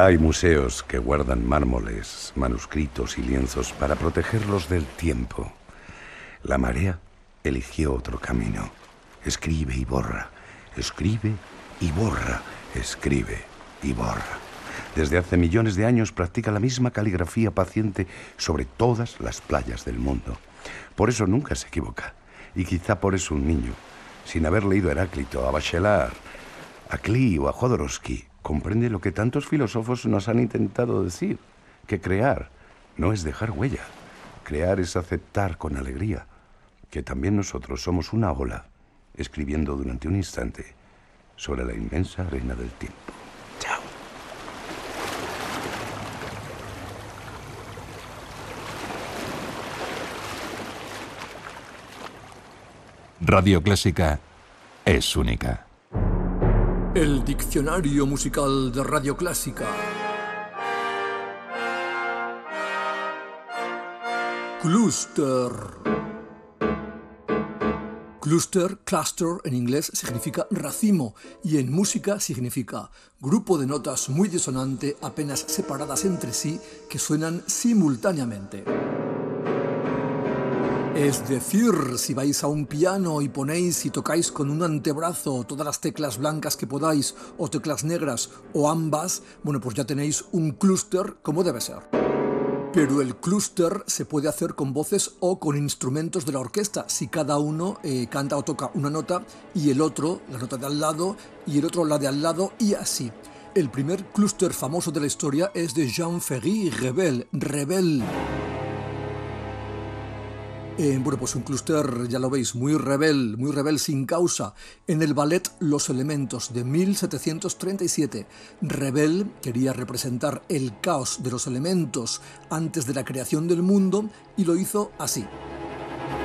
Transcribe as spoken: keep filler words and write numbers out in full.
Hay museos que guardan mármoles, manuscritos y lienzos para protegerlos del tiempo. La marea eligió otro camino. Escribe y borra, escribe y borra, escribe y borra. Desde hace millones de años practica la misma caligrafía paciente sobre todas las playas del mundo. Por eso nunca se equivoca. Y quizá por eso un niño, sin haber leído a Heráclito, a Bachelard, a Klee o a Jodorowsky, comprende lo que tantos filósofos nos han intentado decir, que crear no es dejar huella. Crear es aceptar con alegría que también nosotros somos una ola, escribiendo durante un instante sobre la inmensa arena del tiempo. Chao. Radio Clásica es única. El diccionario musical de Radio Clásica. Cluster. Cluster, cluster en inglés significa racimo y en música significa grupo de notas muy disonante apenas separadas entre sí que suenan simultáneamente. Es decir, si vais a un piano y ponéis y tocáis con un antebrazo todas las teclas blancas que podáis o teclas negras o ambas, bueno, pues ya tenéis un clúster como debe ser. Pero el clúster se puede hacer con voces o con instrumentos de la orquesta, si cada uno eh, canta o toca una nota y el otro la nota de al lado y el otro la de al lado y así. El primer clúster famoso de la historia es de Jean-Ferry Rebel, Rebel. Eh, bueno, pues un clúster, ya lo veis, muy rebel, muy rebel sin causa. En el ballet Los Elementos de mil setecientos treinta y siete, Rebel quería representar el caos de los elementos antes de la creación del mundo y lo hizo así.